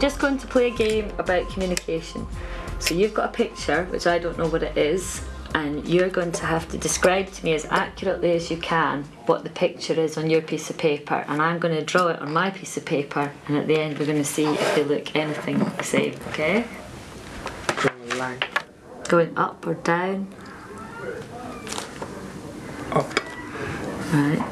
just going to play a game about communication. So you've got a picture, which I don't know what it is, and you're going to have to describe to me as accurately as you can what the picture is on your piece of paper, and I'm going to draw it on my piece of paper, and at the end we're going to see if they look anything the same, okay? Draw a line. Going up or down? Up. Right.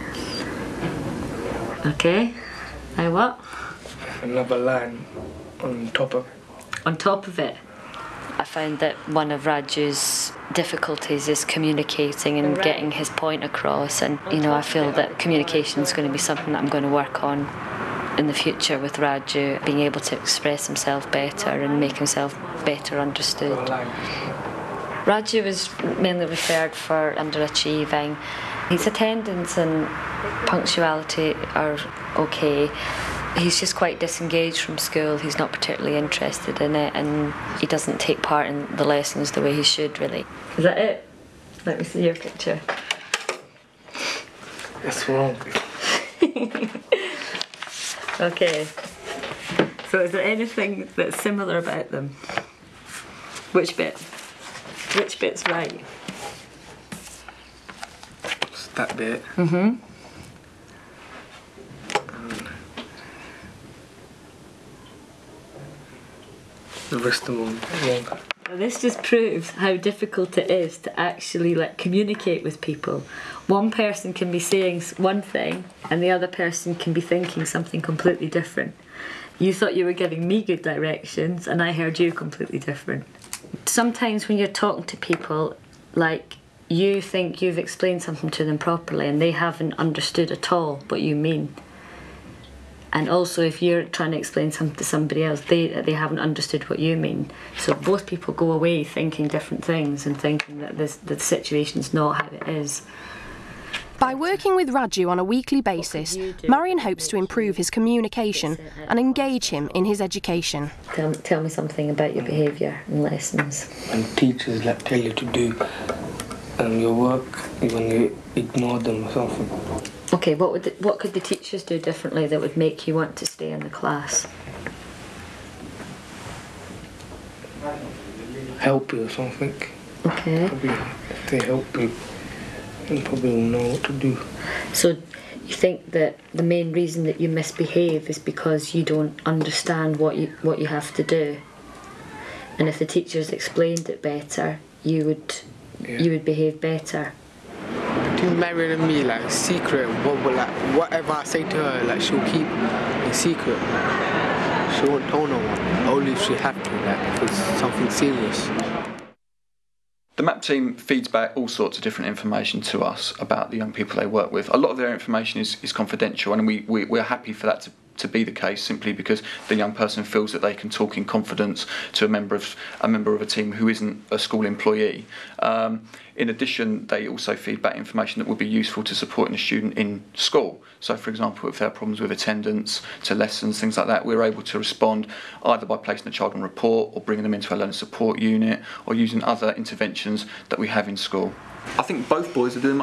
Okay. Now what? Another line on top of it. On top of it. I found that one of Raju's difficulties is communicating and getting his point across, and I feel that communication is going to be something that I'm going to work on in the future with Raju, being able to express himself better and make himself better understood. Raju was mainly referred for underachieving. His attendance and punctuality are okay. He's just quite disengaged from school. He's not particularly interested in it, and he doesn't take part in the lessons the way he should, really. Is that it? Let me see your picture. What's wrong? Okay. So is there anything that's similar about them? Which bit? Which bit's right? It's that bit. Mm-hmm. The rest of them wrong. Well, this just proves how difficult it is to actually communicate with people. One person can be saying one thing and the other person can be thinking something completely different. You thought you were giving me good directions and I heard you completely different. Sometimes when you're talking to people, you think you've explained something to them properly and they haven't understood at all what you mean. And also, if you're trying to explain something to somebody else, they haven't understood what you mean. So both people go away thinking different things and thinking that the situation's not how it is. By working with Raju on a weekly basis, Marion hopes to improve his communication and engage him in his education. Tell me something about your behaviour in lessons. And teachers tell you to do your work when you ignore them or something. Okay, what could the teachers do differently that would make you want to stay in the class? Help you or something. Okay. Probably if they help you, you probably will know what to do. So you think that the main reason that you misbehave is because you don't understand what you have to do, and if the teachers explained it better, you would behave better. Between Marion and me, secret, whatever I say to her, she'll keep a secret. She won't tell no one, only if she have to, if it's something serious. The MAP team feeds back all sorts of different information to us about the young people they work with. A lot of their information is confidential, and we're happy for that to be the case, simply because the young person feels that they can talk in confidence to a member of a team who isn't a school employee. In addition, they also feed back information that would be useful to supporting a student in school. So, for example, if there are problems with attendance, to lessons, things like that, we're able to respond either by placing a child on report or bringing them into a learning support unit or using other interventions that we have in school. I think both boys are doing much